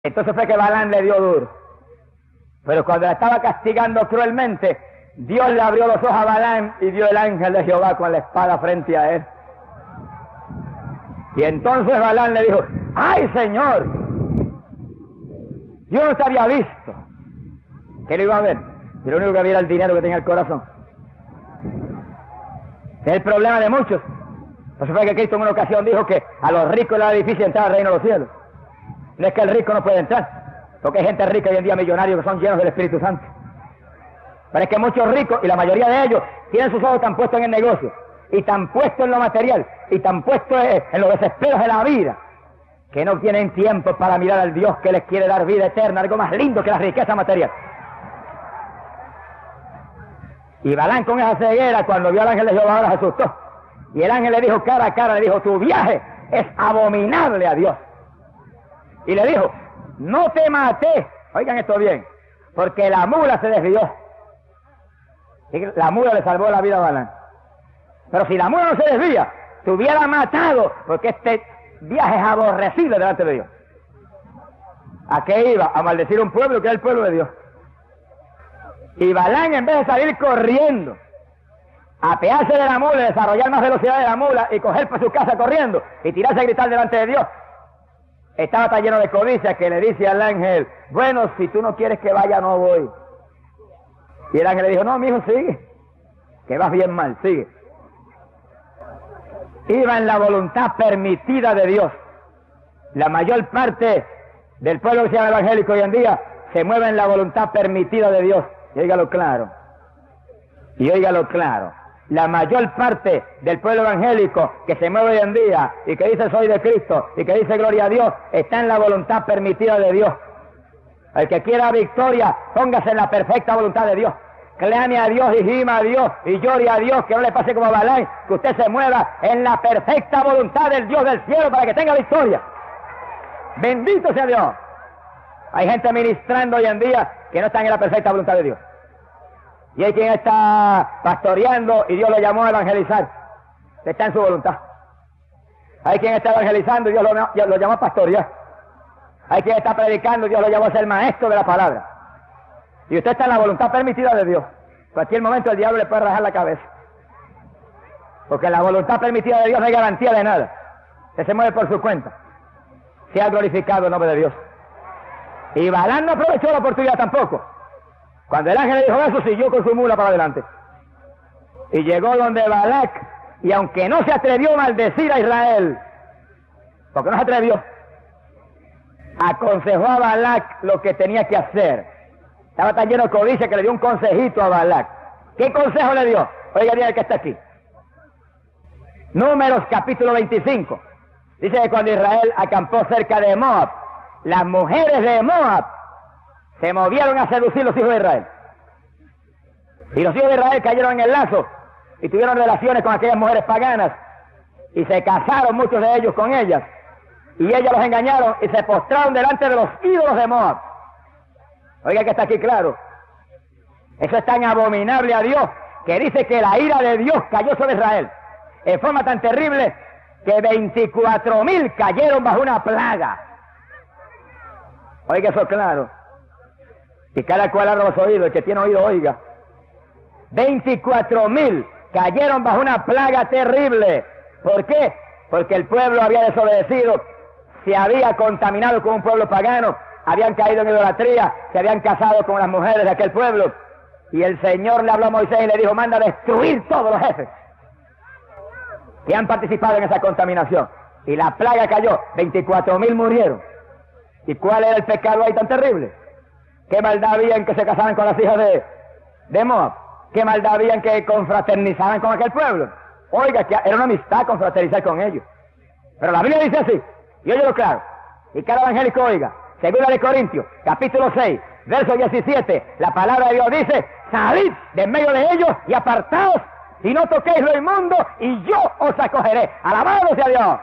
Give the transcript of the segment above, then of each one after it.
Entonces fue que Balaam le dio duro. Pero cuando la estaba castigando cruelmente, Dios le abrió los ojos a Balaam y dio el ángel de Jehová con la espada frente a él. Y entonces Balaam le dijo: ¡ay, Señor! Yo no te había visto. ¿Qué le iba a ver? Y lo único que había era el dinero que tenía el corazón. Es el problema de muchos. Por eso fue que Cristo en una ocasión dijo que a los ricos era difícil entrar al reino de los cielos. No es que el rico no puede entrar, porque hay gente rica hoy en día, millonarios, que son llenos del Espíritu Santo. Pero es que muchos ricos, y la mayoría de ellos, tienen sus ojos tan puestos en el negocio, y tan puestos en lo material, y tan puestos en los desesperos de la vida, que no tienen tiempo para mirar al Dios que les quiere dar vida eterna, algo más lindo que la riqueza material. Y Balaam, con esa ceguera, cuando vio al ángel de Jehová, ahora se asustó. Y el ángel le dijo cara a cara, le dijo: tu viaje es abominable a Dios. Y le dijo: no te maté, oigan esto bien, porque la mula se desvió. Y la mula le salvó la vida a Balaam. Pero si la mula no se desvía, te hubiera matado, porque este viaje es aborrecible delante de Dios. ¿A qué iba? A maldecir un pueblo que es el pueblo de Dios. Y Balaam, en vez de salir corriendo, apearse de la mula y desarrollar más velocidad de la mula y coger para su casa corriendo y tirarse a gritar delante de Dios, estaba tan lleno de codicia que le dice al ángel: bueno, si tú no quieres que vaya, no voy. Y el ángel le dijo: no, mi hijo, sigue, que vas bien mal, sigue. Iba en la voluntad permitida de Dios. La mayor parte del pueblo que se llama evangélico hoy en día se mueve en la voluntad permitida de Dios. Y óigalo claro. Y óigalo claro. La mayor parte del pueblo evangélico que se mueve hoy en día y que dice soy de Cristo y que dice gloria a Dios, está en la voluntad permitida de Dios. El que quiera victoria, póngase en la perfecta voluntad de Dios. Clame a Dios y gima a Dios y llore a Dios, que no le pase como a Balaam, que usted se mueva en la perfecta voluntad del Dios del cielo para que tenga victoria. Bendito sea Dios. Hay gente ministrando hoy en día que no están en la perfecta voluntad de Dios. Y hay quien está pastoreando y Dios lo llamó a evangelizar. Está en su voluntad. Hay quien está evangelizando y Dios lo llamó a pastorear. Hay quien está predicando y Dios lo llamó a ser maestro de la palabra. Y usted está en la voluntad permitida de Dios. En cualquier momento el diablo le puede rajar la cabeza. Porque la voluntad permitida de Dios no hay garantía de nada. Usted se mueve por su cuenta. Sea glorificado el nombre de Dios. Y Balaam no aprovechó la oportunidad tampoco. Cuando el ángel le dijo eso, siguió con su mula para adelante. Y llegó donde Balac, y aunque no se atrevió a maldecir a Israel, porque no se atrevió, aconsejó a Balac lo que tenía que hacer. Estaba tan lleno de codicia que le dio un consejito a Balac. ¿Qué consejo le dio? Oiga bien el que está aquí. Números capítulo 25. Dice que cuando Israel acampó cerca de Moab, las mujeres de Moab se movieron a seducir los hijos de Israel. Y los hijos de Israel cayeron en el lazo y tuvieron relaciones con aquellas mujeres paganas y se casaron muchos de ellos con ellas. Y ellas los engañaron y se postraron delante de los ídolos de Moab. Oiga que está aquí claro. Eso es tan abominable a Dios que dice que la ira de Dios cayó sobre Israel en forma tan terrible que 24,000 cayeron bajo una plaga. Oiga eso claro. Y cada cual abra los oídos, el que tiene oído oiga. 24,000 cayeron bajo una plaga terrible. ¿Por qué? Porque el pueblo había desobedecido, se había contaminado con un pueblo pagano, habían caído en idolatría, se habían casado con las mujeres de aquel pueblo. Y el Señor le habló a Moisés y le dijo: manda a destruir todos los jefes que han participado en esa contaminación. Y la plaga cayó, 24,000 murieron. ¿Y cuál era el pecado ahí tan terrible? ¿Qué maldad había en que se casaran con las hijas de Moab? ¿Qué maldad había en que confraternizaran con aquel pueblo? Oiga, que era una amistad confraternizar con ellos. Pero la Biblia dice así, y óyelo claro, y cada evangélico oiga. Segunda de Corintios, capítulo 6, verso 17, la palabra de Dios dice: salid de en medio de ellos y apartaos, y no toquéis lo inmundo, y yo os acogeré. Alabado sea Dios.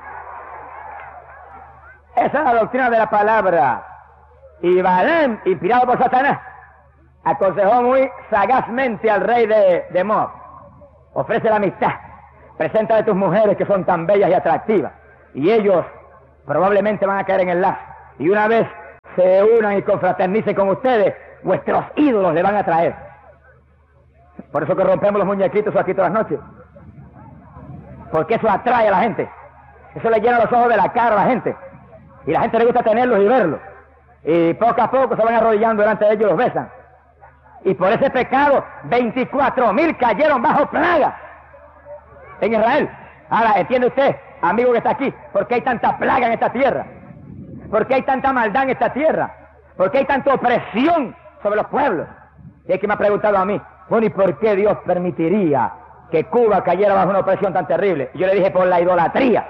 Esa es la doctrina de la palabra. Y Balaam, inspirado por Satanás, aconsejó muy sagazmente al rey de Moab: ofrece la amistad, preséntale tus mujeres que son tan bellas y atractivas, y ellos probablemente van a caer en el lazo. Y una vez se unan y confraternicen con ustedes, vuestros ídolos le van a traer. Por eso que rompemos los muñequitos aquí todas las noches. Porque eso atrae a la gente. Eso le llena los ojos de la cara a la gente. Y la gente le gusta tenerlos y verlos. Y poco a poco se van arrodillando delante de ellos y los besan. Y por ese pecado, 24,000 cayeron bajo plaga en Israel. Ahora, ¿entiende usted, amigo que está aquí, por qué hay tanta plaga en esta tierra? ¿Por qué hay tanta maldad en esta tierra? ¿Por qué hay tanta opresión sobre los pueblos? Y es que me ha preguntado a mí, bueno, ¿y por qué Dios permitiría que Cuba cayera bajo una opresión tan terrible? Y yo le dije, por la idolatría.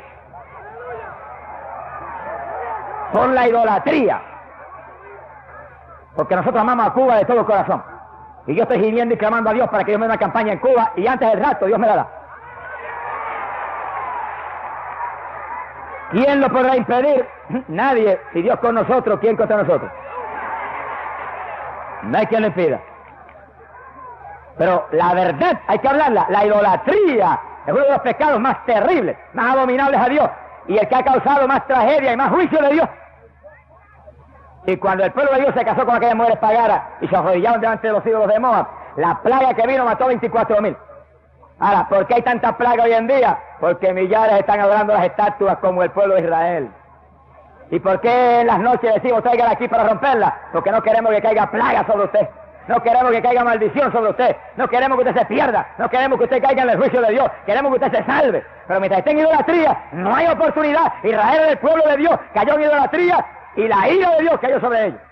Por la idolatría. Porque nosotros amamos a Cuba de todo corazón. Y yo estoy gimiendo y clamando a Dios para que Dios me dé una campaña en Cuba, y antes del rato Dios me la da. ¿Quién lo podrá impedir? Nadie. Si Dios con nosotros, ¿quién contra nosotros? No hay quien lo impida. Pero la verdad hay que hablarla. La idolatría es uno de los pecados más terribles, más abominables a Dios, y el que ha causado más tragedia y más juicio de Dios. Y cuando el pueblo de Dios se casó con aquellas mujeres pagaras y se arrodillaron delante de los ídolos de Moab, la plaga que vino mató 24,000. Ahora, ¿por qué hay tanta plaga hoy en día? Porque millares están adorando las estatuas como el pueblo de Israel. ¿Y por qué en las noches decimos traigan aquí para romperla? Porque no queremos que caiga plaga sobre usted. No queremos que caiga maldición sobre usted. No queremos que usted se pierda. No queremos que usted caiga en el juicio de Dios. Queremos que usted se salve. Pero mientras esté en idolatría, no hay oportunidad. Israel, el pueblo de Dios, cayó en idolatría y la ira de Dios cayó sobre ellos.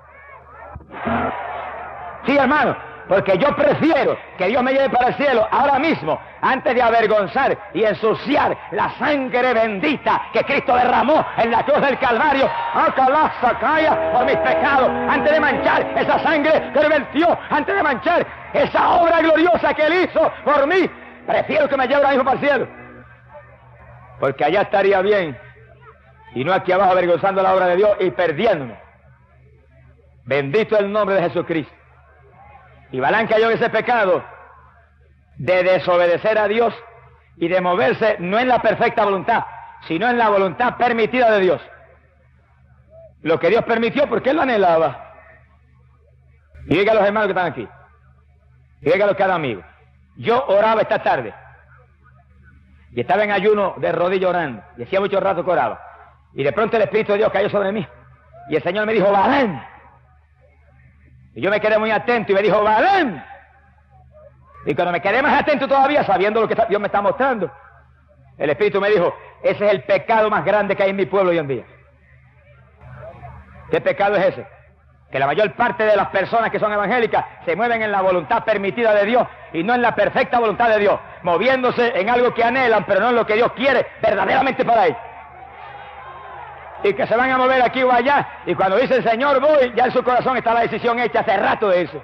Sí, hermano, porque yo prefiero que Dios me lleve para el cielo ahora mismo, antes de avergonzar y ensuciar la sangre bendita que Cristo derramó en la cruz del Calvario, por mis pecados, antes de manchar esa sangre que Él vertió, antes de manchar esa obra gloriosa que Él hizo por mí. Prefiero que me lleve ahora mismo para el cielo, porque allá estaría bien y no aquí abajo avergonzando la obra de Dios y perdiéndome. Bendito el nombre de Jesucristo. Y Balaam cayó en ese pecado de desobedecer a Dios y de moverse no en la perfecta voluntad, sino en la voluntad permitida de Dios. Lo que Dios permitió porque Él lo anhelaba. Y diga a los hermanos que están aquí, y dígalo a cada amigo. Yo oraba esta tarde y estaba en ayuno de rodillas orando, y hacía mucho rato que oraba, y de pronto el Espíritu de Dios cayó sobre mí y el Señor me dijo, Balaam. Y yo me quedé muy atento y me dijo, Balaam. Y cuando me quedé más atento todavía, sabiendo lo que Dios me está mostrando, el Espíritu me dijo, ese es el pecado más grande que hay en mi pueblo hoy en día. ¿Qué pecado es ese? Que la mayor parte de las personas que son evangélicas se mueven en la voluntad permitida de Dios y no en la perfecta voluntad de Dios, moviéndose en algo que anhelan, pero no en lo que Dios quiere verdaderamente para ellos. Y que se van a mover aquí o allá, y cuando dicen Señor voy, ya en su corazón está la decisión hecha hace rato de eso.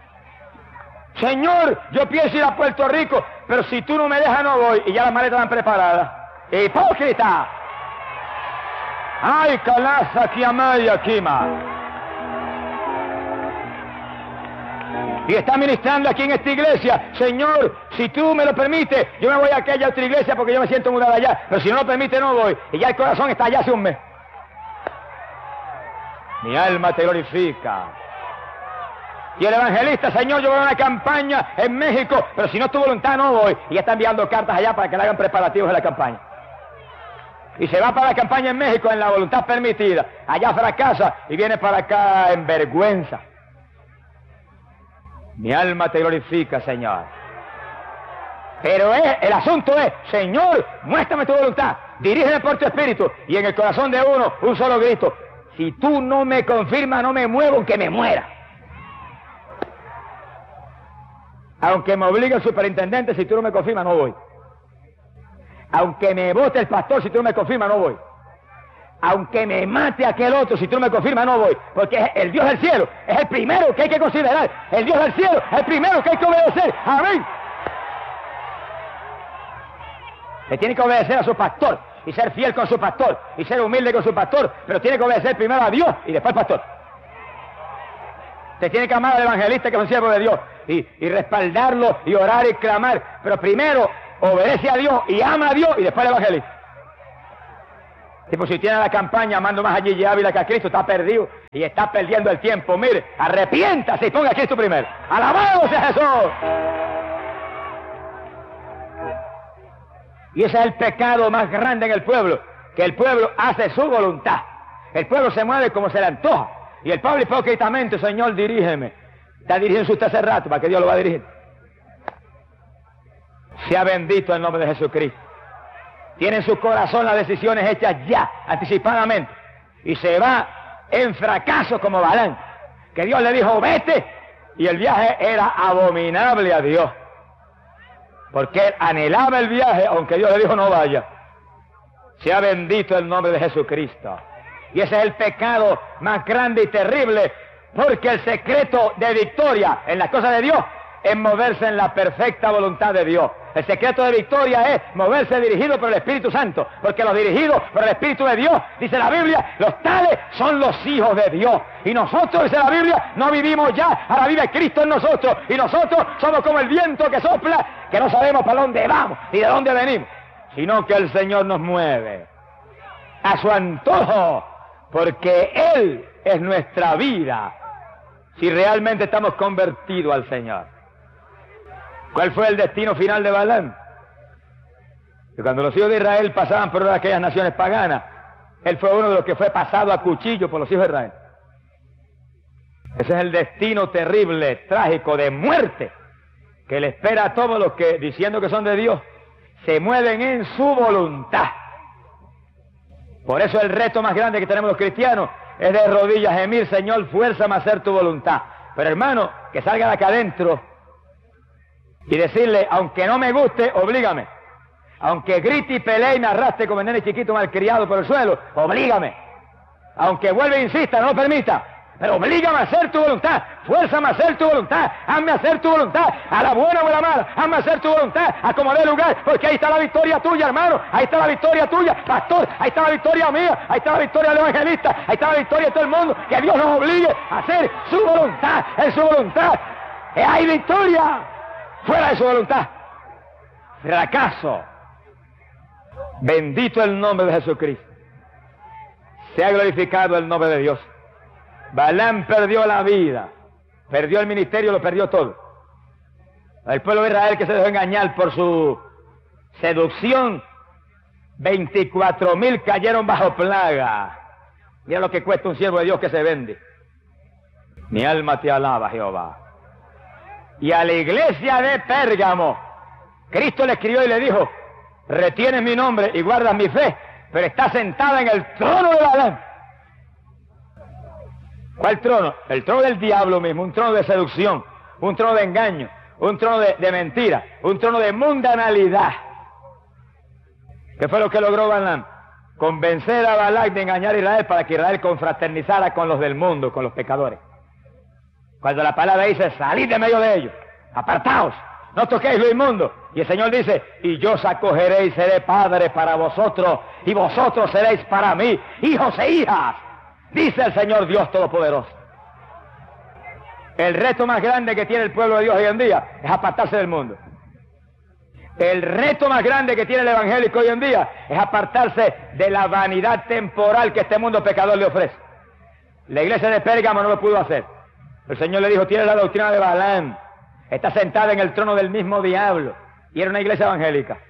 Señor, yo pienso ir a Puerto Rico, pero si tú no me dejas no voy, y ya las maletas están preparadas. ¡Hipócrita! ¡Ay, calaza, kiamaya, kima! Y está ministrando aquí en esta iglesia, Señor, si tú me lo permites, yo me voy a aquella otra iglesia porque yo me siento mudada allá, pero si no lo permite no voy, y ya el corazón está allá hace un mes. Mi alma te glorifica. Y el evangelista, Señor, yo voy a una campaña en México, pero si no es tu voluntad no voy. Y ya está enviando cartas allá para que le hagan preparativos de la campaña. Y se va para la campaña en México en la voluntad permitida. Allá fracasa y viene para acá en vergüenza. Mi alma te glorifica, Señor. Pero el asunto es, Señor, muéstrame tu voluntad. Dirígeme por tu espíritu. Y en el corazón de uno, un solo grito. Si tú no me confirmas, no me muevo, aunque me muera. Aunque me obligue el superintendente, si tú no me confirmas, no voy. Aunque me vote el pastor, si tú no me confirmas, no voy. Aunque me mate aquel otro, si tú no me confirmas, no voy. Porque el Dios del cielo es el primero que hay que considerar. El Dios del cielo es el primero que hay que obedecer. Amén. Le tiene que obedecer a su pastor y ser fiel con su pastor y ser humilde con su pastor, pero tiene que obedecer primero a Dios y después al pastor. Te tiene que amar al evangelista que es un siervo de Dios y respaldarlo y orar y clamar, pero primero obedece a Dios y ama a Dios y después al evangelista. Tipo, si tiene la campaña amando más a Gigi Ávila que a Cristo, está perdido y está perdiendo el tiempo. Mire, arrepiéntase y ponga a Cristo primero. ¡Alabado sea Jesús! Y ese es el pecado más grande en el pueblo, que el pueblo hace su voluntad. El pueblo se mueve como se le antoja. Y el pueblo hipócritamente, Señor, dirígeme. Está dirigiéndose usted hace rato, ¿para qué Dios lo va a dirigir? Sea bendito el nombre de Jesucristo. Tiene en su corazón las decisiones hechas ya, anticipadamente. Y se va en fracaso como Balaam, que Dios le dijo, vete. Y el viaje era abominable a Dios. Porque él anhelaba el viaje, aunque Dios le dijo, no vaya. Sea bendito el nombre de Jesucristo. Y ese es el pecado más grande y terrible, porque el secreto de victoria en las cosas de Dios es moverse en la perfecta voluntad de Dios. El secreto de victoria es moverse dirigido por el Espíritu Santo, porque los dirigidos por el Espíritu de Dios, dice la Biblia, los tales son los hijos de Dios. Y nosotros, dice la Biblia, no vivimos ya, ahora vive Cristo en nosotros. Y nosotros somos como el viento que sopla, que no sabemos para dónde vamos ni de dónde venimos, sino que el Señor nos mueve a su antojo, porque Él es nuestra vida, si realmente estamos convertidos al Señor. ¿Cuál fue el destino final de Balaam? Que cuando los hijos de Israel pasaban por aquellas naciones paganas, él fue uno de los que fue pasado a cuchillo por los hijos de Israel. Ese es el destino terrible, trágico, de muerte, que le espera a todos los que, diciendo que son de Dios, se mueven en su voluntad. Por eso el reto más grande que tenemos los cristianos es de rodillas gemir, Señor, fuérzame a hacer tu voluntad. Pero hermano, que salga de acá adentro y decirle, aunque no me guste, oblígame. Aunque grite y pelee y me arrastre como el nene chiquito malcriado por el suelo, oblígame. Aunque vuelva e insista, no lo permita. Pero oblígame a hacer tu voluntad, fuérzame a hacer tu voluntad, hazme hacer tu voluntad, a la buena o a la mala, hazme hacer tu voluntad, a como dé lugar, porque ahí está la victoria tuya, hermano, ahí está la victoria tuya, pastor, ahí está la victoria mía, ahí está la victoria del evangelista, ahí está la victoria de todo el mundo, que Dios nos obligue a hacer su voluntad, en su voluntad, hay victoria, fuera de su voluntad, fracaso. Bendito el nombre de Jesucristo, sea glorificado el nombre de Dios. Balaam perdió la vida, perdió el ministerio, lo perdió todo. El pueblo de Israel que se dejó engañar por su seducción, 24,000 cayeron bajo plaga. Mira lo que cuesta un siervo de Dios que se vende. Mi alma te alaba, Jehová. Y a la iglesia de Pérgamo, Cristo le escribió y le dijo, retienes mi nombre y guardas mi fe, pero está sentada en el trono de Balaam. ¿Cuál trono? El trono del diablo mismo, un trono de seducción, un trono de engaño, un trono de mentira, un trono de mundanalidad. ¿Qué fue lo que logró Balaam? Convencer a Balac de engañar a Israel para que Israel confraternizara con los del mundo, con los pecadores. Cuando la palabra dice, salid de medio de ellos, apartaos, no toquéis lo inmundo. Y el Señor dice, y yo os acogeré y seré padre para vosotros, y vosotros seréis para mí, hijos e hijas. Dice el Señor Dios Todopoderoso. El reto más grande que tiene el pueblo de Dios hoy en día es apartarse del mundo. El reto más grande que tiene el evangélico hoy en día es apartarse de la vanidad temporal que este mundo pecador le ofrece. La iglesia de Pérgamo no lo pudo hacer. El Señor le dijo, tienes la doctrina de Balaam, está sentada en el trono del mismo diablo. Y era una iglesia evangélica.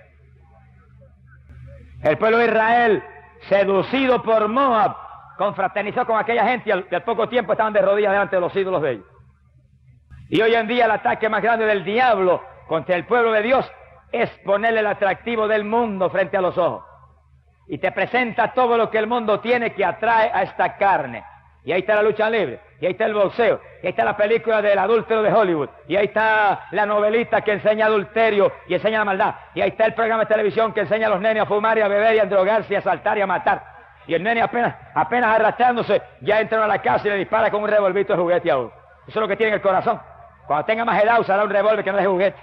El pueblo de Israel, seducido por Moab, confraternizó con aquella gente y al poco tiempo estaban de rodillas delante de los ídolos de ellos. Y hoy en día el ataque más grande del diablo contra el pueblo de Dios es ponerle el atractivo del mundo frente a los ojos. Y te presenta todo lo que el mundo tiene que atrae a esta carne. Y ahí está la lucha libre, y ahí está el boxeo, y ahí está la película del adúltero de Hollywood, y ahí está la novelista que enseña adulterio y enseña la maldad, y ahí está el programa de televisión que enseña a los nenes a fumar y a beber y a drogarse y a asaltar y a matar. Y el nene apenas arrastrándose, ya entra a la casa y le dispara con un revolvito de juguete a uno. Eso es lo que tiene en el corazón. Cuando tenga más edad usará un revólver que no es de juguete.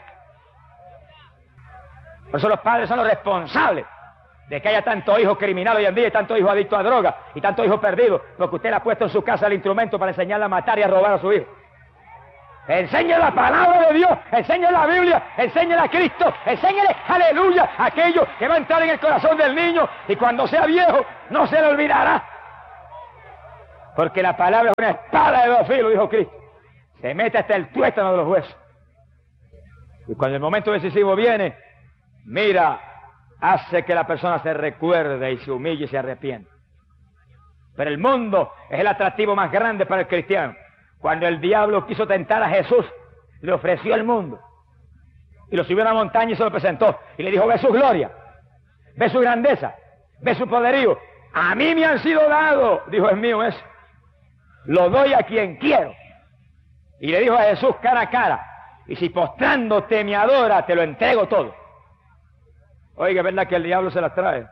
Por eso los padres son los responsables de que haya tanto hijo criminal hoy en día y tanto hijo adicto a droga y tanto hijo perdido, porque usted le ha puesto en su casa el instrumento para enseñarle a matar y a robar a su hijo. Enseñe la palabra de Dios, enseñe la Biblia, enseñe a Cristo, enséñele, aleluya, aquello que va a entrar en el corazón del niño y cuando sea viejo no se le olvidará. Porque la palabra es una espada de dos filos, dijo Cristo. Se mete hasta el tuétano de los huesos. Y cuando el momento decisivo viene, mira, hace que la persona se recuerde y se humille y se arrepienta. Pero el mundo es el atractivo más grande para el cristiano. Cuando el diablo quiso tentar a Jesús, le ofreció el mundo. Y lo subió a una montaña y se lo presentó. Y le dijo, ve su gloria, ve su grandeza, ve su poderío. A mí me han sido dados, dijo, es mío eso. Lo doy a quien quiero. Y le dijo a Jesús cara a cara, y si postrándote me adora, te lo entrego todo. Oiga, es verdad que el diablo se las trae.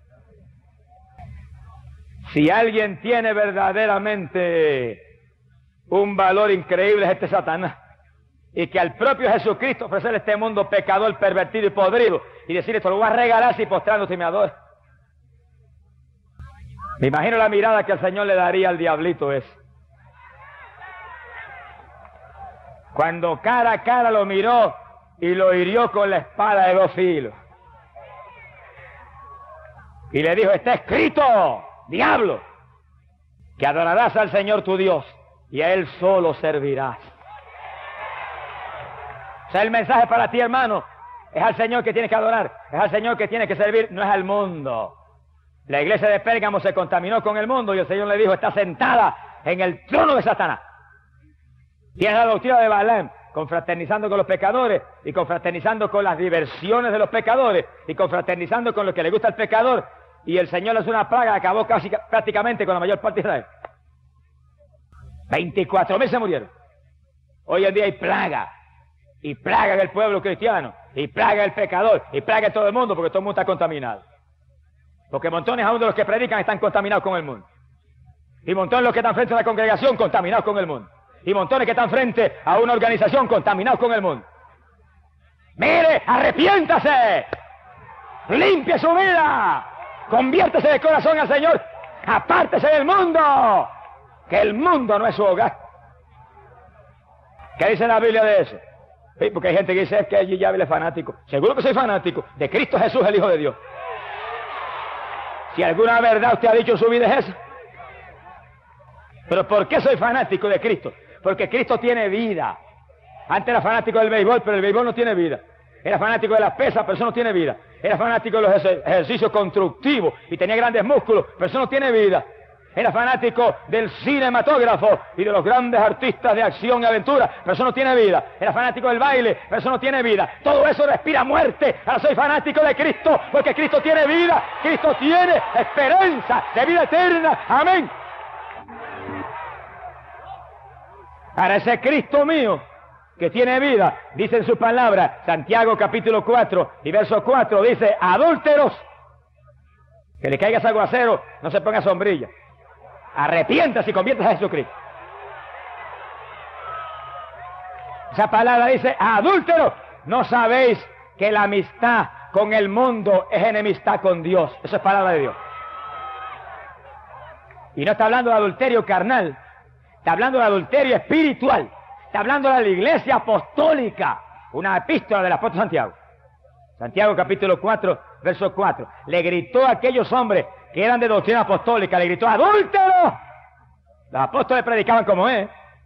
Si alguien tiene verdaderamente un valor increíble es este Satanás. Y que al propio Jesucristo ofrecerle este mundo pecador, pervertido y podrido, y decirle, esto lo voy a regalar si postrándote me adora. Me imagino la mirada que el Señor le daría al diablito ese. Cuando cara a cara lo miró y lo hirió con la espada de dos filos. Y le dijo, está escrito, diablo, que adorarás al Señor tu Dios y a Él solo servirás. O sea, el mensaje para ti, hermano, es al Señor que tienes que adorar, es al Señor que tienes que servir, no es al mundo. La iglesia de Pérgamo se contaminó con el mundo y el Señor le dijo, está sentada en el trono de Satanás. Tienes la doctrina de Balaam, confraternizando con los pecadores y confraternizando con las diversiones de los pecadores y confraternizando con lo que le gusta al pecador. Y el Señor es una plaga, acabó casi prácticamente con la mayor parte de Israel. 24.000 se murieron. Hoy en día hay plaga, y plaga en el pueblo cristiano, y plaga en el pecador, y plaga en todo el mundo, porque todo el mundo está contaminado. Porque montones aún de los que predican están contaminados con el mundo. Y montones de los que están frente a la congregación contaminados con el mundo. Y montones que están frente a una organización contaminados con el mundo. Mire, arrepiéntase, limpie su vida, conviértese de corazón al Señor, apártese del mundo, que el mundo no es su hogar. ¿Qué dice la Biblia de eso? Sí, porque hay gente que dice, es que allí ya es fanático. Seguro que soy fanático de Cristo Jesús, el Hijo de Dios. Si alguna verdad usted ha dicho en su vida es esa. ¿Pero por qué soy fanático de Cristo? Porque Cristo tiene vida. Antes era fanático del béisbol, pero el béisbol no tiene vida. Era fanático de las pesas, pero eso no tiene vida. Era fanático de los ejercicios constructivos y tenía grandes músculos, pero eso no tiene vida. Era fanático del cinematógrafo y de los grandes artistas de acción y aventura, pero eso no tiene vida. Era fanático del baile, pero eso no tiene vida. Todo eso respira muerte. Ahora soy fanático de Cristo, porque Cristo tiene vida. Cristo tiene esperanza de vida eterna. Amén. Ahora ese Cristo mío que tiene vida, dice en su palabra, Santiago capítulo 4 y verso 4, dice, adúlteros, que le caigas aguacero, no se ponga sombrilla. Arrepiéntase y conviértase a Jesucristo. Esa palabra dice, adúlteros, ¿no sabéis que la amistad con el mundo es enemistad con Dios? Eso es palabra de Dios. Y no está hablando de adulterio carnal, está hablando de adulterio espiritual. Está hablando de la iglesia apostólica. Una epístola del apóstol Santiago. Santiago capítulo 4, verso 4. Le gritó a aquellos hombres que eran de doctrina apostólica, le gritó, ¡adúlteros! Los apóstoles predicaban como es.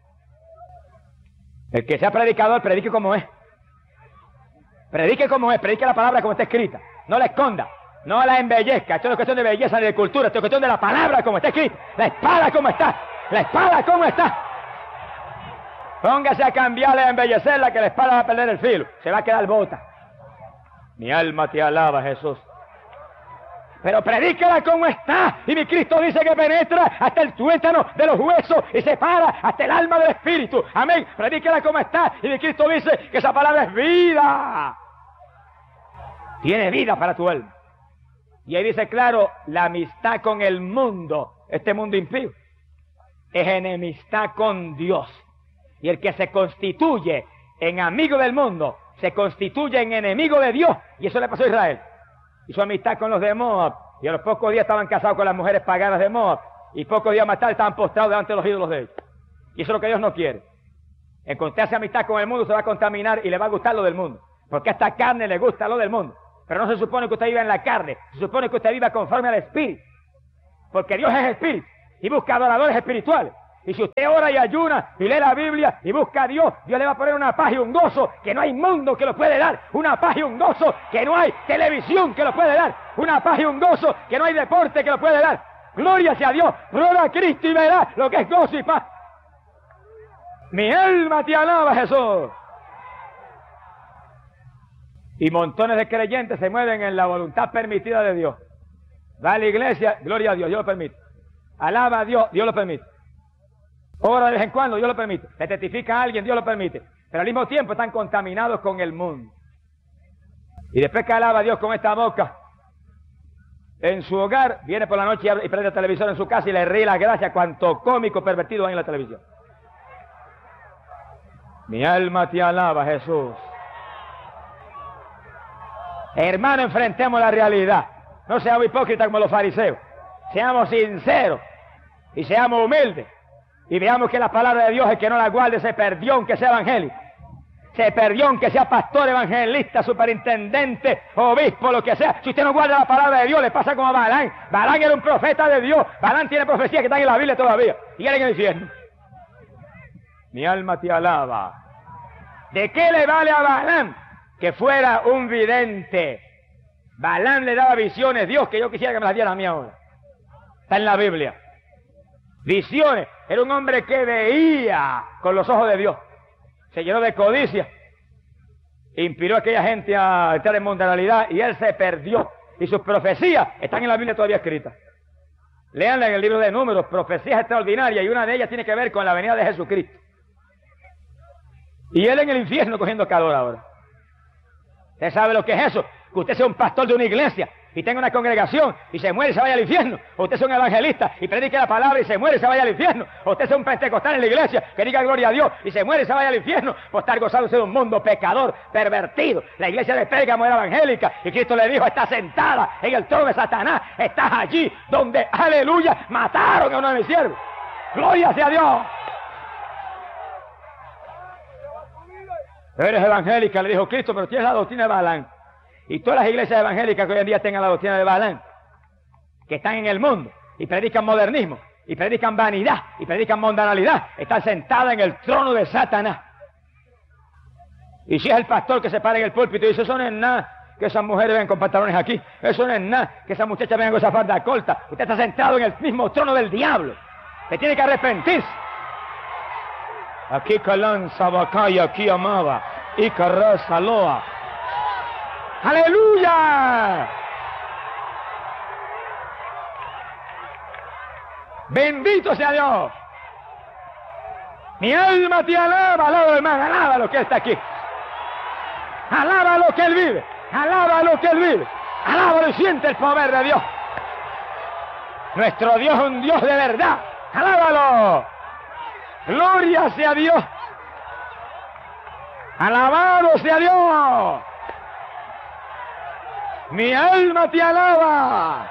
El que sea predicador, predique como es. Predique como es, predique la palabra como está escrita. No la esconda, no la embellezca. Esto no es cuestión de belleza ni de cultura, esto es cuestión de la palabra como está escrita. La espada como está, la espada como está. Póngase a cambiarla y a embellecerla, que la espada va a perder el filo, se va a quedar bota. Mi alma te alaba, Jesús. Pero predíquela como está, y mi Cristo dice que penetra hasta el tuétano de los huesos y separa hasta el alma del espíritu. Amén. Predíquela como está, y mi Cristo dice que esa palabra es vida. Tiene vida para tu alma. Y ahí dice claro, la amistad con el mundo, este mundo impío, es enemistad con Dios. Y el que se constituye en amigo del mundo, se constituye en enemigo de Dios. Y eso le pasó a Israel. Y su amistad con los de Moab. Y a los pocos días estaban casados con las mujeres paganas de Moab. Y pocos días más tarde estaban postrados delante de los ídolos de ellos. Y eso es lo que Dios no quiere. En cuanto usted hace amistad con el mundo, se va a contaminar y le va a gustar lo del mundo. Porque a esta carne le gusta lo del mundo. Pero no se supone que usted viva en la carne, se supone que usted viva conforme al Espíritu. Porque Dios es Espíritu y busca adoradores espirituales. Y si usted ora y ayuna y lee la Biblia y busca a Dios, Dios le va a poner una paz y un gozo que no hay mundo que lo puede dar. Una paz y un gozo que no hay televisión que lo puede dar. Una paz y un gozo que no hay deporte que lo puede dar. Gloria sea a Dios, prueba a Cristo y verá lo que es gozo y paz. Mi alma te alaba, Jesús. Y montones de creyentes se mueven en la voluntad permitida de Dios. Va a la iglesia, gloria a Dios, Dios lo permite. Alaba a Dios, Dios lo permite. Ora de vez en cuando, Dios lo permite. Le testifica a alguien, Dios lo permite. Pero al mismo tiempo están contaminados con el mundo. Y después que alaba a Dios con esta boca, en su hogar, viene por la noche y prende el televisor en su casa y le ríe la gracia cuanto cómico pervertido hay en la televisión. Mi alma te alaba, Jesús. Hermano, enfrentemos la realidad. No seamos hipócritas como los fariseos. Seamos sinceros y seamos humildes. Y veamos que la palabra de Dios, el que no la guarde, se perdió aunque sea evangélico. Se perdió aunque sea pastor, evangelista, superintendente, obispo, lo que sea. Si usted no guarda la palabra de Dios, le pasa como a Balán. Balán era un profeta de Dios. Balán tiene profecías que están en la Biblia todavía. Y él en el infierno. Mi alma te alaba. ¿De qué le vale a Balán que fuera un vidente? Balán le daba visiones, Dios, que yo quisiera que me las diera a mí ahora. Está en la Biblia. Visiones. Era un hombre que veía con los ojos de Dios. Se llenó de codicia. Inspiró a aquella gente a entrar en mundanalidad y él se perdió. Y sus profecías están en la Biblia todavía escritas. Léanla en el libro de Números, profecías extraordinarias, y una de ellas tiene que ver con la venida de Jesucristo. Y él en el infierno cogiendo calor ahora. ¿Usted sabe lo que es eso? Que usted sea un pastor de una iglesia y tenga una congregación y se muere y se vaya al infierno. O usted sea un evangelista y predique la palabra y se muere y se vaya al infierno. O usted sea un pentecostal en la iglesia que diga gloria a Dios y se muere y se vaya al infierno por estar gozándose de un mundo pecador, pervertido. La iglesia de Pérgamo era evangélica y Cristo le dijo: está sentada en el trono de Satanás. Estás allí donde, aleluya, mataron a uno de mis siervos. Gloria sea a Dios. Eres evangélica, le dijo Cristo, pero tienes la doctrina de Balán. Y todas las iglesias evangélicas que hoy en día tengan la doctrina de Balán, que están en el mundo y predican modernismo, y predican vanidad, y predican mundanalidad, están sentadas en el trono de Satanás. Y si es el pastor que se para en el púlpito y dice: eso no es nada que esas mujeres vengan con pantalones aquí, eso no es nada que esas muchachas vengan con esa falda corta, usted está sentado en el mismo trono del diablo. Usted tiene que arrepentirse. Aquí Calán, Sabacay, aquí amaba, y Carraza, Loa. ¡Aleluya! Bendito sea Dios. Mi alma te alaba, alaba, hermano, alaba lo que está aquí. Alaba lo que Él vive, alaba lo que Él vive. Alaba y siente el poder de Dios. Nuestro Dios es un Dios de verdad. Alábalo. Gloria sea Dios. Alabado sea Dios. Mi alma te alaba.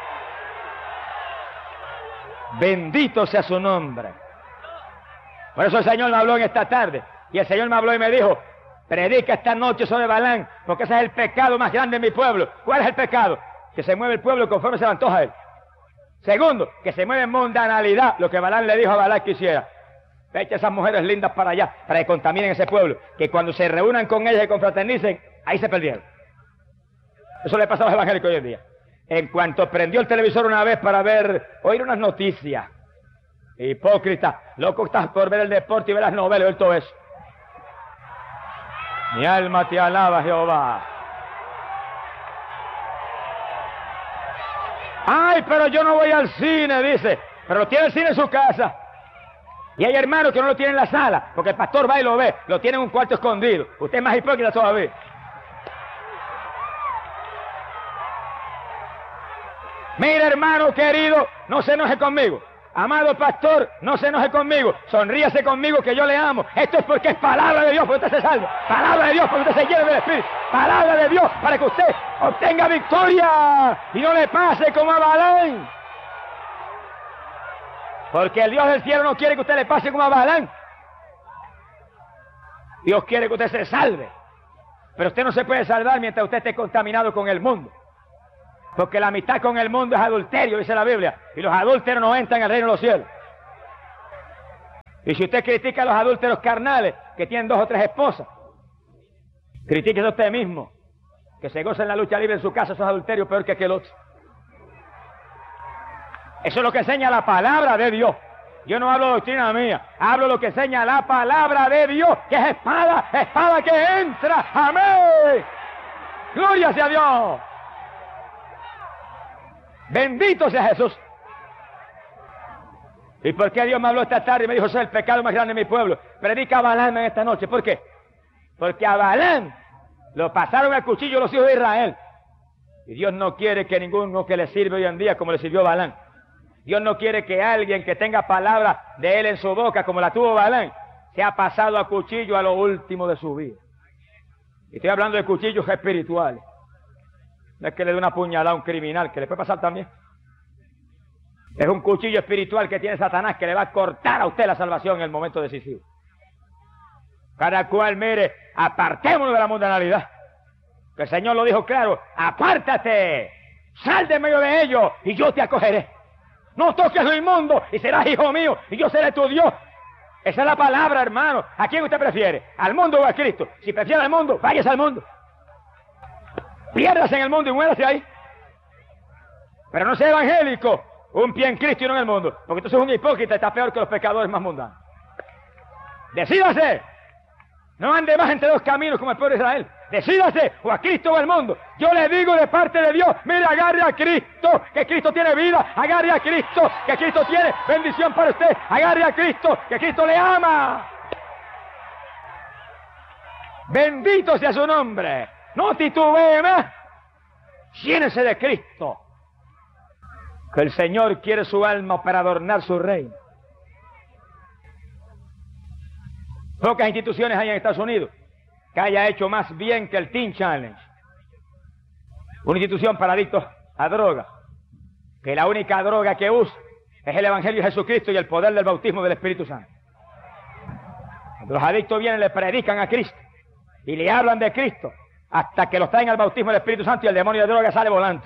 Bendito sea su nombre. Por eso el Señor me habló en esta tarde. Y el Señor me habló y me dijo: predica esta noche sobre Balán, porque ese es el pecado más grande de mi pueblo. ¿Cuál es el pecado? Que se mueve el pueblo conforme se le antoja a él. Segundo, que se mueve en mundanalidad, lo que Balán le dijo a Balán que hiciera. Echa esas mujeres lindas para allá, para que contaminen ese pueblo, que cuando se reúnan con ellas y confraternicen, ahí se perdieron. Eso le pasa a los evangélicos hoy en día. En cuanto prendió el televisor una vez para oír unas noticias, hipócrita, loco estás por ver el deporte y ver las novelas y ver todo eso. Mi alma te alaba, Jehová. Ay, pero yo no voy al cine, dice. Pero tiene el cine en su casa. Y hay hermanos que no lo tienen en la sala, porque el pastor va y lo ve, lo tiene en un cuarto escondido. Usted es más hipócrita todavía. Mira, hermano querido, no se enoje conmigo. Amado pastor, no se enoje conmigo. Sonríase conmigo que yo le amo. Esto es porque es palabra de Dios porque usted se salve. Palabra de Dios porque usted se llene del Espíritu. Palabra de Dios para que usted obtenga victoria y no le pase como a Balán. Porque el Dios del cielo no quiere que usted le pase como a Balán. Dios quiere que usted se salve. Pero usted no se puede salvar mientras usted esté contaminado con el mundo. Porque la amistad con el mundo es adulterio, dice la Biblia. Y los adúlteros no entran al reino de los cielos. Y si usted critica a los adúlteros carnales, que tienen 2 o 3 esposas, critíquese a usted mismo. Que se goza en la lucha libre en su casa, eso es adulterio peor que aquel otro. Eso es lo que enseña la palabra de Dios. Yo no hablo de doctrina mía, hablo lo que enseña la palabra de Dios, que es espada, espada que entra. ¡Amén! ¡Gloria sea a Dios! Bendito sea Jesús. ¿Y por qué Dios me habló esta tarde y me dijo, soy el pecado más grande de mi pueblo? Predica a Balaam en esta noche. ¿Por qué? Porque a Balaam lo pasaron al cuchillo los hijos de Israel. Y Dios no quiere que ninguno que le sirve hoy en día como le sirvió Balaam. Dios no quiere que alguien que tenga palabra de él en su boca, como la tuvo Balaam, sea pasado a cuchillo a lo último de su vida. Y estoy hablando de cuchillos espirituales. No es que le dé una puñalada a un criminal, que le puede pasar también. Es un cuchillo espiritual que tiene Satanás, que le va a cortar a usted la salvación en el momento decisivo. Cada cual, mire, apartémonos de la mundanalidad. Que el Señor lo dijo claro, apártate, sal de medio de ellos y yo te acogeré. No toques lo inmundo y serás hijo mío y yo seré tu Dios. Esa es la palabra, hermano. ¿A quién usted prefiere? ¿Al mundo o a Cristo? Si prefiere al mundo, váyase al mundo. Piérdase en el mundo y muérase ahí. Pero no sea evangélico, un pie en Cristo y no en el mundo. Porque entonces es un hipócrita y está peor que los pecadores más mundanos. Decídase. No ande más entre 2 caminos como el pueblo de Israel. Decídase, o a Cristo o al mundo. Yo le digo de parte de Dios, mire, agarre a Cristo, que Cristo tiene vida. Agarre a Cristo, que Cristo tiene bendición para usted. Agarre a Cristo, que Cristo le ama. Bendito sea su nombre. No titubee más. Llénese de Cristo. Que el Señor quiere su alma para adornar su reino. Pocas instituciones hay en Estados Unidos que haya hecho más bien que el Teen Challenge. Una institución para adictos a droga, que la única droga que usa es el Evangelio de Jesucristo y el poder del bautismo del Espíritu Santo. Cuando los adictos vienen, le predican a Cristo y le hablan de Cristo hasta que los traen al bautismo del Espíritu Santo y el demonio de droga sale volando.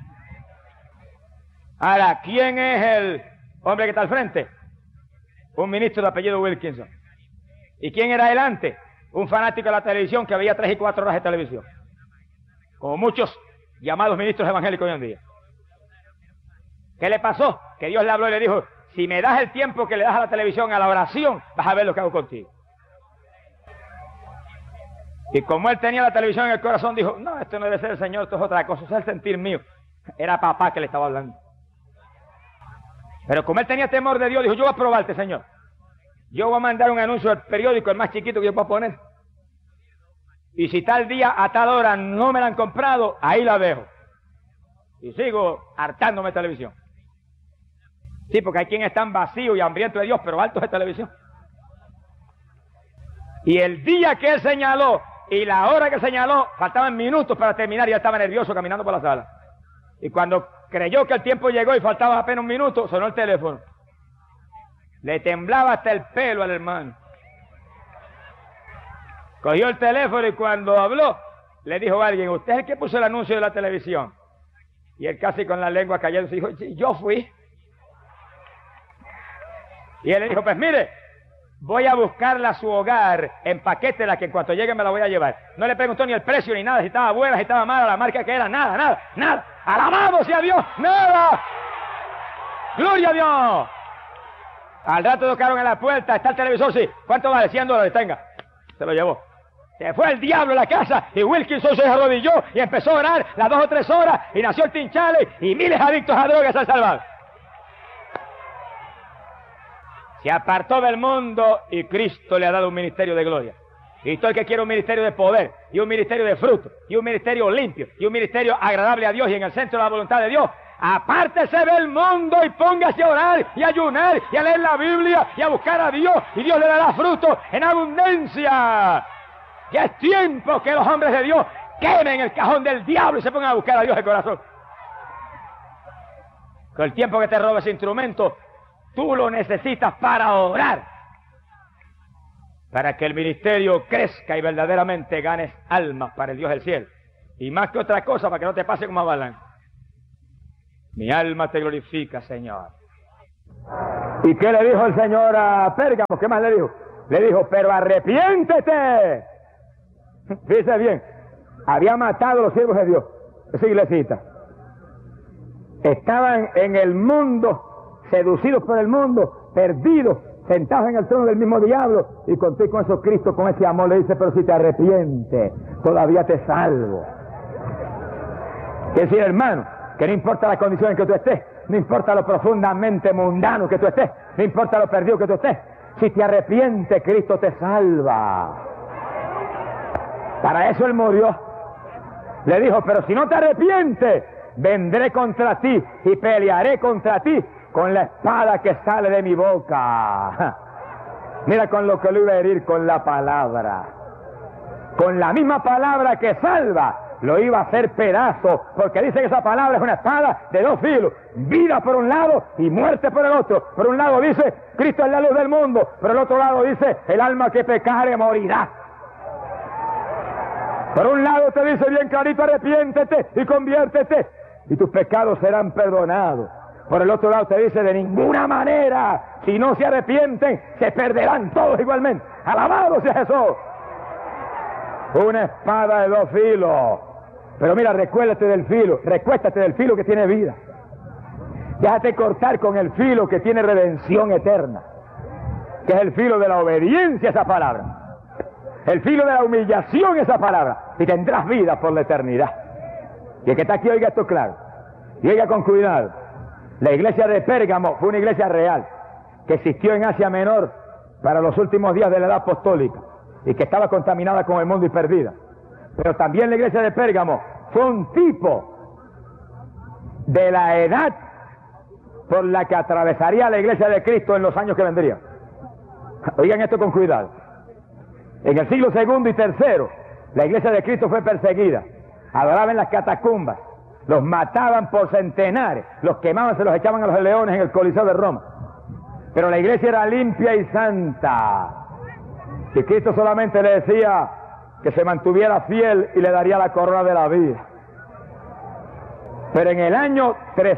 Ahora, ¿quién es el hombre que está al frente? Un ministro de apellido Wilkinson. ¿Y quién era delante? Un fanático de la televisión que veía 3 y 4 horas de televisión. Como muchos llamados ministros evangélicos hoy en día. ¿Qué le pasó? Que Dios le habló y le dijo, si me das el tiempo que le das a la televisión, a la oración, vas a ver lo que hago contigo. Y como él tenía la televisión en el corazón, dijo, no, esto no debe ser el Señor, esto es otra cosa, eso es el sentir mío. Era papá que le estaba hablando. Pero como él tenía temor de Dios, dijo, yo voy a probarte, Señor. Yo voy a mandar un anuncio al periódico, el más chiquito que yo puedo poner. Y si tal día, a tal hora, no me la han comprado, ahí la dejo. Y sigo hartándome de televisión. Sí, porque hay quienes están vacíos y hambrientos de Dios, pero altos de televisión. Y el día que él señaló, y la hora que señaló, faltaban minutos para terminar y él estaba nervioso caminando por la sala. Y cuando creyó que el tiempo llegó y faltaba apenas un minuto, sonó el teléfono. Le temblaba hasta el pelo al hermano. Cogió el teléfono y cuando habló, le dijo a alguien, ¿usted es el que puso el anuncio de la televisión? Y él casi con la lengua cayendo dijo, yo fui. Y él le dijo, pues mire, voy a buscarla a su hogar, empaquétela que en cuanto llegue me la voy a llevar. No le preguntó ni el precio ni nada, si estaba buena, si estaba mala, la marca que era, nada. Alabado sea Dios, nada. Gloria a Dios. Al rato tocaron a la puerta, está el televisor, sí. ¿Cuánto vale? $100, tenga. Se lo llevó. Se fue el diablo a la casa y Wilkinson se arrodilló y empezó a orar las 2 o 3 horas y nació el Teen Challenge y miles de adictos a drogas se han salvado. Se apartó del mundo y Cristo le ha dado un ministerio de gloria. Y todo el que quiere un ministerio de poder y un ministerio de fruto y un ministerio limpio y un ministerio agradable a Dios y en el centro de la voluntad de Dios, apártese del mundo y póngase a orar y a ayunar y a leer la Biblia y a buscar a Dios y Dios le dará fruto en abundancia. Ya es tiempo que los hombres de Dios quemen el cajón del diablo y se pongan a buscar a Dios de corazón. Con el tiempo que te roba ese instrumento, tú lo necesitas para orar. para que el ministerio crezca y verdaderamente ganes almas para el Dios del cielo. Y más que otra cosa, para que no te pase como a Balaam. Mi alma te glorifica, Señor. ¿Y qué le dijo el Señor a Pérgamo? ¿Qué más le dijo? Le dijo, pero arrepiéntete. Fíjese bien, había matado a los siervos de Dios, esa iglesita. Estaban en el mundo, seducidos por el mundo, perdidos, sentados en el trono del mismo diablo, y contigo con eso Cristo, con ese amor, le dice, pero si te arrepientes, todavía te salvo. Es decir, hermano, que no importa la condición en que tú estés, no importa lo profundamente mundano que tú estés, no importa lo perdido que tú estés, si te arrepientes, Cristo te salva. Para eso Él murió. Le dijo, pero si no te arrepientes, vendré contra ti y pelearé contra ti con la espada que sale de mi boca. Mira con lo que lo iba a herir, con la palabra. Con la misma palabra que salva, lo iba a hacer pedazo, porque dice que esa palabra es una espada de dos filos, vida por un lado y muerte por el otro. Por un lado dice, Cristo es la luz del mundo, por el otro lado dice, el alma que pecare morirá. Por un lado te dice bien clarito, arrepiéntete y conviértete, y tus pecados serán perdonados. Por el otro lado te dice, de ninguna manera, si no se arrepienten, se perderán todos igualmente. ¡Alabado sea Jesús! Una espada de dos filos. Pero mira, recuéstate del filo que tiene vida. Déjate cortar con el filo que tiene redención eterna, que es el filo de la obediencia a esa palabra, el filo de la humillación a esa palabra, y tendrás vida por la eternidad. Y el que está aquí oiga esto claro, y oiga con cuidado. La iglesia de Pérgamo fue una iglesia real, que existió en Asia Menor para los últimos días de la edad apostólica, y que estaba contaminada con el mundo y perdida. Pero también la iglesia de Pérgamo fue un tipo de la edad por la que atravesaría la iglesia de Cristo en los años que vendrían. Oigan esto con cuidado. En el siglo II y III, la iglesia de Cristo fue perseguida. Adoraban en las catacumbas, los mataban por centenares, los quemaban, se los echaban a los leones en el Coliseo de Roma. Pero la iglesia era limpia y santa. Y Cristo solamente le decía que se mantuviera fiel y le daría la corona de la vida. Pero en el año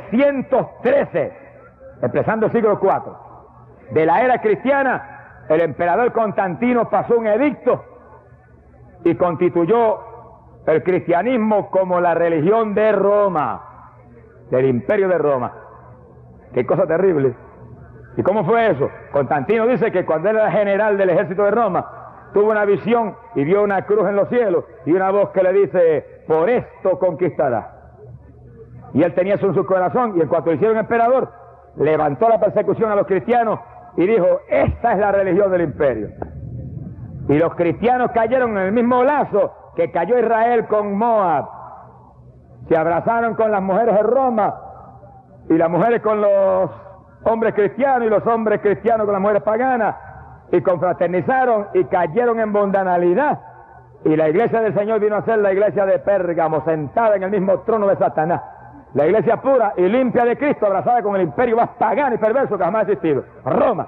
313, empezando el siglo IV, de la era cristiana, el emperador Constantino pasó un edicto y constituyó el cristianismo como la religión de Roma, del imperio de Roma. Qué cosa terrible. ¿Y cómo fue eso? Constantino dice que cuando él era general del ejército de Roma, tuvo una visión y vio una cruz en los cielos y una voz que le dice, por esto conquistará. Y él tenía eso en su corazón, y en cuanto lo hicieron emperador, levantó la persecución a los cristianos y dijo, esta es la religión del imperio. Y los cristianos cayeron en el mismo lazo que cayó Israel con Moab. Se abrazaron con las mujeres de Roma, y las mujeres con los hombres cristianos, y los hombres cristianos con las mujeres paganas, y confraternizaron y cayeron en mundanalidad. Y la iglesia del Señor vino a ser la iglesia de Pérgamo, sentada en el mismo trono de Satanás. La iglesia pura y limpia de Cristo, abrazada con el imperio más pagano y perverso que jamás ha existido, Roma.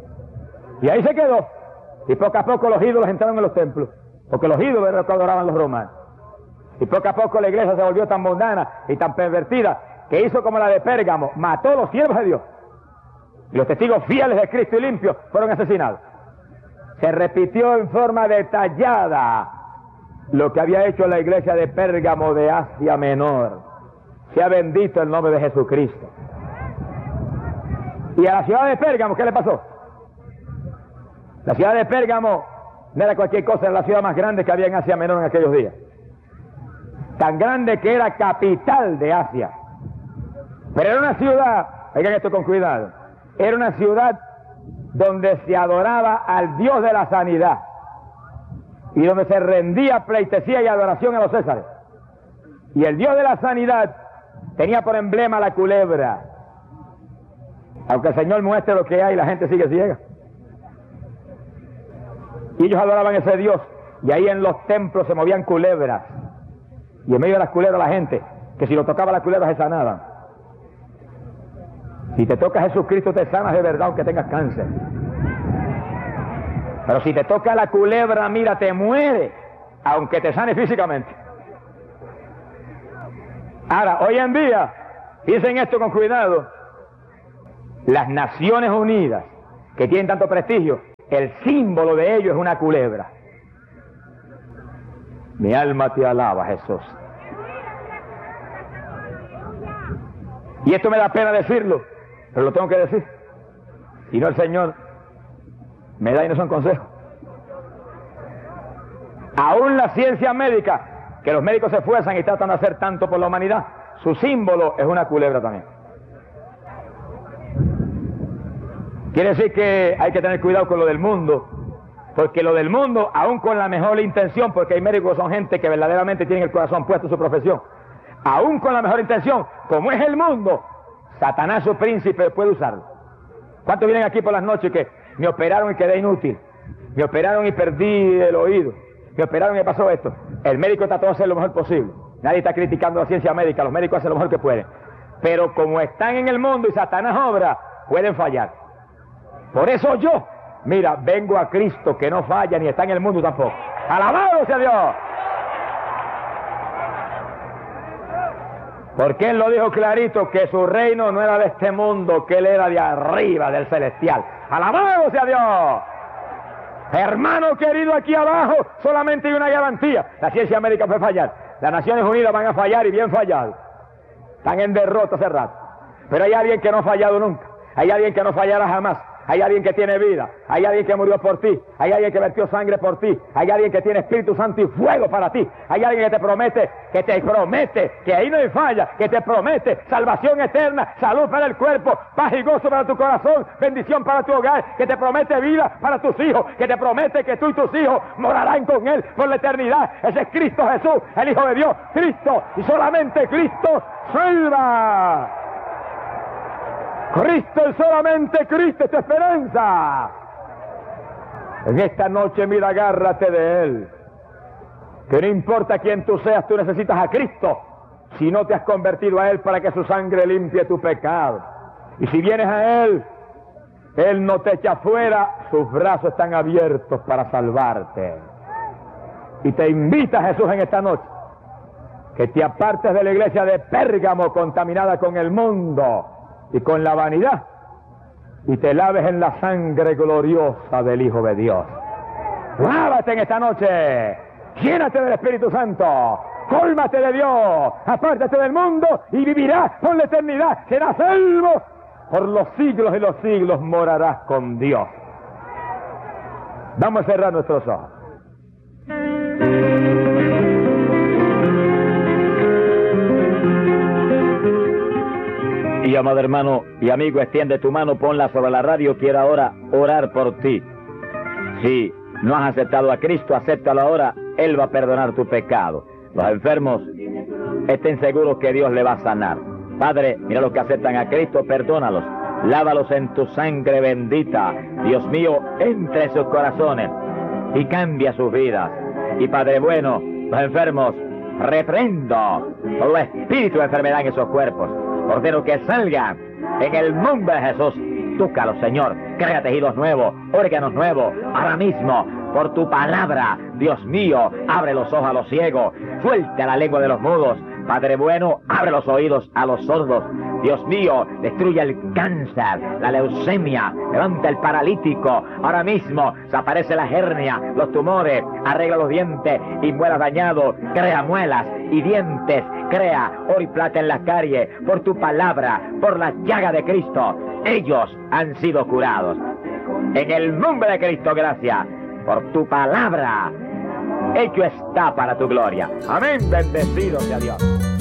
Y ahí se quedó. Y poco a poco los ídolos entraron en los templos, porque los ídolos eran los que adoraban los romanos. Y poco a poco la iglesia se volvió tan mundana y tan pervertida, que hizo como la de Pérgamo, mató a los siervos de Dios. Y los testigos fieles de Cristo y limpios fueron asesinados. Se repitió en forma detallada lo que había hecho la iglesia de Pérgamo de Asia Menor. Sea bendito el nombre de Jesucristo. Y a la ciudad de Pérgamo, ¿qué le pasó? La ciudad de Pérgamo no era cualquier cosa, era la ciudad más grande que había en Asia Menor en aquellos días. Tan grande que era capital de Asia. Pero era una ciudad, oigan esto con cuidado, era una ciudad donde se adoraba al Dios de la sanidad y donde se rendía pleitesía y adoración a los césares. Y el Dios de la sanidad tenía por emblema la culebra. Aunque el Señor muestre lo que hay, la gente sigue ciega. Y ellos adoraban a ese Dios, y ahí en los templos se movían culebras, y en medio de las culebras la gente, que si lo tocaba la culebra se sanaban. Si te toca Jesucristo te sanas de verdad aunque tengas cáncer. Pero si te toca la culebra, mira, te muere, aunque te sane físicamente. Ahora, hoy en día, piensen esto con cuidado, las Naciones Unidas, que tienen tanto prestigio, el símbolo de ellos es una culebra. Mi alma te alaba, Jesús. Y esto me da pena decirlo, pero lo tengo que decir. Si no, el Señor me da y no son consejos. Aún la ciencia médica, que los médicos se esfuerzan y tratan de hacer tanto por la humanidad, su símbolo es una culebra también. Quiere decir que hay que tener cuidado con lo del mundo, porque lo del mundo, aún con la mejor intención, porque hay médicos que son gente que verdaderamente tienen el corazón puesto en su profesión, aún con la mejor intención, como es el mundo, Satanás, su príncipe, puede usarlo. ¿Cuántos vienen aquí por las noches que me operaron y quedé inútil? Me operaron y perdí el oído. Me operaron y me pasó esto. El médico trató de hacer lo mejor posible. Nadie está criticando la ciencia médica, los médicos hacen lo mejor que pueden. Pero como están en el mundo y Satanás obra, pueden fallar. Por eso yo, mira, vengo a Cristo que no falla ni está en el mundo tampoco. ¡Alabado sea Dios! Porque Él lo dijo clarito, que su reino no era de este mundo, que Él era de arriba, del celestial. ¡Alabado sea Dios! Hermano querido, aquí abajo solamente hay una garantía. La ciencia médica puede fallar. Las Naciones Unidas van a fallar y bien fallado. Están en derrota hace rato. Pero hay alguien que no ha fallado nunca. Hay alguien que no fallará jamás. Hay alguien que tiene vida, hay alguien que murió por ti, hay alguien que vertió sangre por ti, hay alguien que tiene Espíritu Santo y fuego para ti, hay alguien que te promete, que ahí no hay falla, que te promete salvación eterna, salud para el cuerpo, paz y gozo para tu corazón, bendición para tu hogar, que te promete vida para tus hijos, que te promete que tú y tus hijos morarán con Él por la eternidad. Ese es Cristo Jesús, el Hijo de Dios, Cristo, y solamente Cristo salva. Cristo y solamente Cristo es tu esperanza. En esta noche, mira, agárrate de Él. Que no importa quién tú seas, tú necesitas a Cristo. Si no te has convertido a Él para que su sangre limpie tu pecado. Y si vienes a Él, Él no te echa fuera, sus brazos están abiertos para salvarte. Y te invita Jesús en esta noche, que te apartes de la iglesia de Pérgamo contaminada con el mundo y con la vanidad, y te laves en la sangre gloriosa del Hijo de Dios. Lávate en esta noche, llénate del Espíritu Santo, cólmate de Dios, apártate del mundo y vivirás por la eternidad, serás salvo por los siglos y los siglos, morarás con Dios. Vamos a cerrar nuestros ojos. Y amado hermano y amigo, extiende tu mano, ponla sobre la radio. Quiero ahora orar por ti. Si no has aceptado a Cristo, acéptalo ahora. Él va a perdonar tu pecado. Los enfermos, estén seguros que Dios le va a sanar. Padre, mira los que aceptan a Cristo, perdónalos. Lávalos en tu sangre bendita. Dios mío, entre en sus corazones y cambia sus vidas. Y Padre bueno, los enfermos, reprendo todo espíritu de enfermedad en esos cuerpos. Ordeno que salgan en el nombre de Jesús. Tócalos, Señor. Crea tejidos nuevos, órganos nuevos, ahora mismo, por tu palabra. Dios mío, abre los ojos a los ciegos, suelta la lengua de los mudos. Padre bueno, abre los oídos a los sordos. Dios mío, destruye el cáncer, la leucemia, levanta el paralítico. Ahora mismo desaparece la hernia, los tumores, arregla los dientes y muelas dañados, crea muelas y dientes, crea oro y plata en las caries. Por tu palabra, por la llaga de Cristo, ellos han sido curados. En el nombre de Cristo, gracias por tu palabra. Hecho está para tu gloria. Amén, bendecido sea Dios.